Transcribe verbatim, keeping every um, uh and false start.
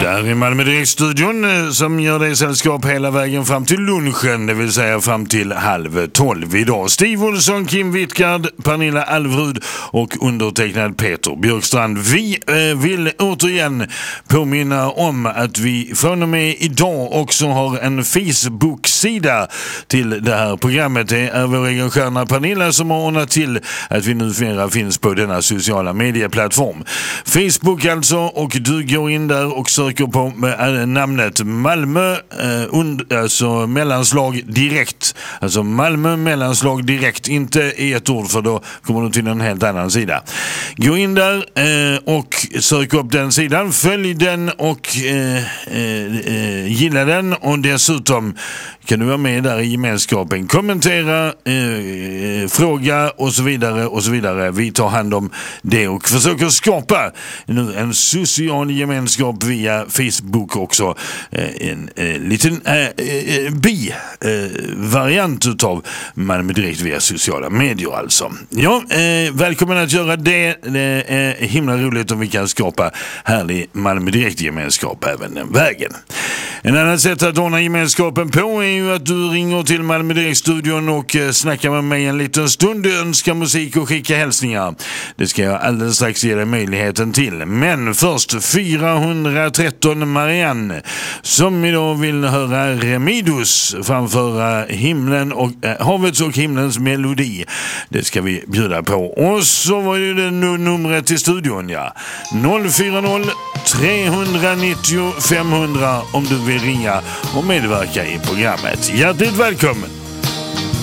Där i Malmö Direkt-studion som gör dig sällskap hela vägen fram till lunchen, det vill säga fram till halv tolv idag. Steve Olsson, Kim Wittgard, Pernilla Alvrud och undertecknad Peter Björkstrand. Vi eh, vill återigen påminna om att vi från och med idag också har en Facebook-sida till det här programmet. Det är vår egen stjärna Pernilla som har ordnat till att vi numera finns på denna sociala medieplattform. Facebook alltså, och du går in där och söker på namnet Malmö, eh, und, alltså mellanslag direkt. Alltså Malmö mellanslag direkt, inte i ett ord för då kommer du till en helt annan sida. Gå in där eh, och sök upp den sidan, följ den och eh, eh, gilla den, och dessutom kan du vara med där i gemenskapen, kommentera, eh, fråga och så vidare och så vidare. Vi tar hand om det och försöker skapa nu en social gemenskap via Facebook också. Eh, en eh, liten eh, eh, bi-variant eh, utav Malmö Direkt via sociala medier alltså. Ja, eh, välkommen att göra det. Det är himla roligt om vi kan skapa härlig Malmö Direkt-gemenskap även den vägen. En annan sätt att ordna gemenskapen på är ju att du ringer till Malmö Direkt-studion och snackar med mig en liten stund, önskar musik och skicka hälsningar. Det ska jag alldeles strax ge dig möjligheten till. Men först fyrahundratretton Marianne som idag vill höra Remedios framföra himlen och, äh, havets och himlens melodi. Det ska vi bjuda på. Och så var ju det nu numret till studion, ja. noll fyra noll tre nittio fem hundra om du vill ringa och medverka i programmet. Hjärtligt välkommen!